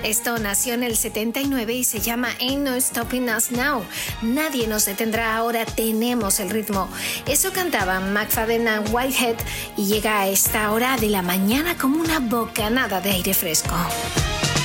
Esto nació en el 79 y se llama Ain't No Stopping Us Now. Nadie nos detendrá ahora, tenemos el ritmo. Eso cantaban McFadden and Whitehead y llega a esta hora de la mañana como una bocanada de aire fresco.